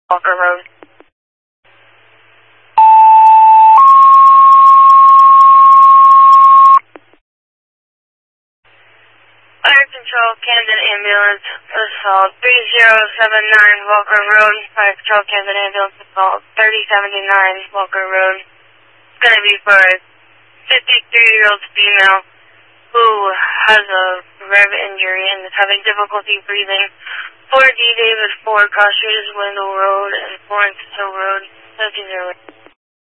Walker Road. Fire Control, Camden Ambulance, assault 3079 Walker Road. Fire Control, Camden Ambulance, assault 3079 Walker Road. It's going to be for a 53-year-old female who has a rev injury and is having difficulty breathing. 4D David 4, Cross Street is Wendell Road and Florence Hill Road, 1708.